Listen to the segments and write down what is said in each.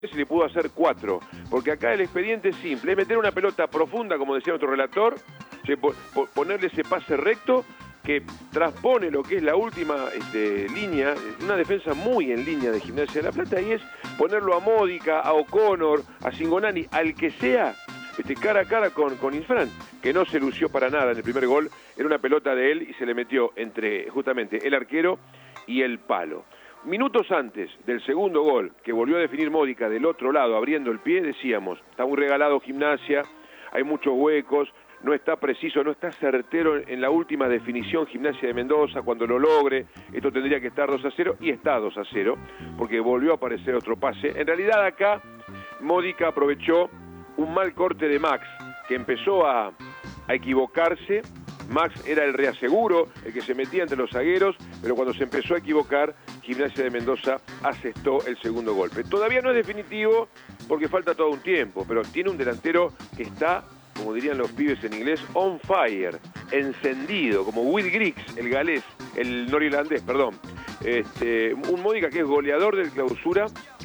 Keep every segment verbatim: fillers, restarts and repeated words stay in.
se le pudo hacer cuatro, porque acá el expediente es simple, es meter una pelota profunda, como decía nuestro relator, ponerle ese pase recto que transpone lo que es la última este, línea, una defensa muy en línea de Gimnasia de La Plata, y es ponerlo a Módica, a O'Connor, a Cingonani, al que sea, este, cara a cara con, con Infran, que no se lució para nada en el primer gol, era una pelota de él y se le metió entre justamente el arquero y el palo. Minutos antes del segundo gol, que volvió a definir Módica del otro lado, abriendo el pie, decíamos, está muy regalado Gimnasia, hay muchos huecos, no está preciso, no está certero en la última definición Gimnasia de Mendoza. Cuando lo logre, esto tendría que estar dos a cero, y está dos a cero, porque volvió a aparecer otro pase. En realidad acá, Módica aprovechó un mal corte de Max, que empezó a, a equivocarse. Max era el reaseguro, el que se metía entre los zagueros, pero cuando se empezó a equivocar, Gimnasia de Mendoza asestó el segundo golpe. Todavía no es definitivo, porque falta todo un tiempo, pero tiene un delantero que está, como dirían los pibes en inglés, on fire, encendido, como Will Griggs, el galés, el norirlandés, perdón. Este, un Módica que es goleador del Clausura,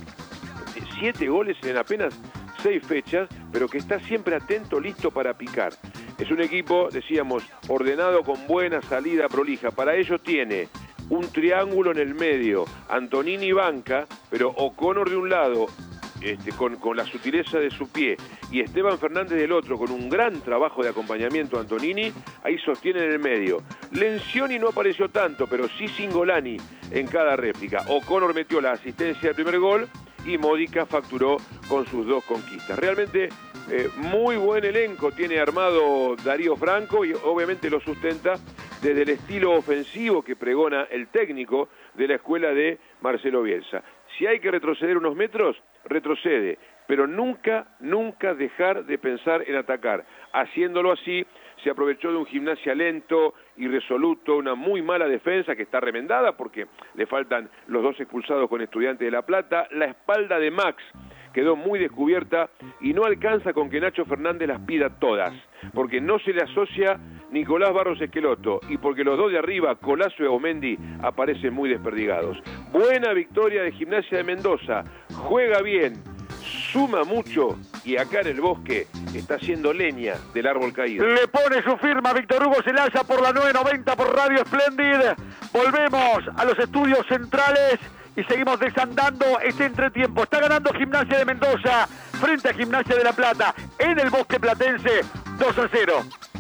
siete goles en apenas seis fechas, pero que está siempre atento, listo para picar. Es un equipo, decíamos, ordenado, con buena salida prolija. Para ello tiene un triángulo en el medio, Antonini banca, pero O'Connor de un lado, este, con, con la sutileza de su pie, y Esteban Fernández del otro, con un gran trabajo de acompañamiento a Antonini, ahí sostiene en el medio. Lencioni no apareció tanto, pero sí Cingonani en cada réplica. O'Connor metió la asistencia del primer gol y Módica facturó con sus dos conquistas. Realmente eh, muy buen elenco tiene armado Darío Franco, y obviamente lo sustenta desde el estilo ofensivo que pregona el técnico de la escuela de Marcelo Bielsa. Si hay que retroceder unos metros, retrocede, pero nunca, nunca dejar de pensar en atacar. Haciéndolo así, se aprovechó de un Gimnasia lento, irresoluto, una muy mala defensa que está remendada porque le faltan los dos expulsados con Estudiantes de La Plata. La espalda de Max quedó muy descubierta y no alcanza con que Nacho Fernández las pida todas, porque no se le asocia Nicolás Barros Esqueloto y porque los dos de arriba, Colazo y Aumendi, aparecen muy desperdigados. Buena victoria de Gimnasia de Mendoza, juega bien, suma mucho, y acá en el Bosque está haciendo leña del árbol caído. Le pone su firma Víctor Hugo Zelaya por la nueve noventa por Radio Splendid. Volvemos a los estudios centrales y seguimos desandando este entretiempo. Está ganando Gimnasia de Mendoza frente a Gimnasia de La Plata en el Bosque Platense, dos a cero.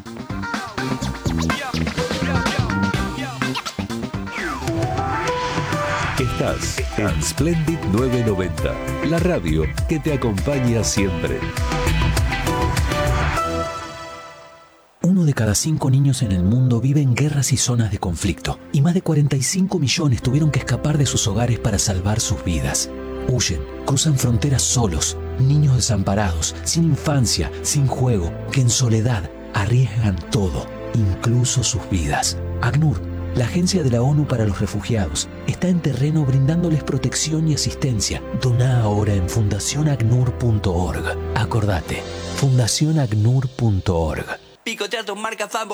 Estás en Splendid nueve noventa, la radio que te acompaña siempre. Uno de cada cinco niños en el mundo vive en guerras y zonas de conflicto, y más de cuarenta y cinco millones tuvieron que escapar de sus hogares para salvar sus vidas. Huyen, cruzan fronteras solos, niños desamparados, sin infancia, sin juego, que en soledad arriesgan todo, incluso sus vidas. ACNUR, la Agencia de la ONU para los Refugiados, está en terreno brindándoles protección y asistencia. Doná ahora en fundación acnur punto org. Acordate, fundación acnur punto org. Picotea tus marcas favoritas.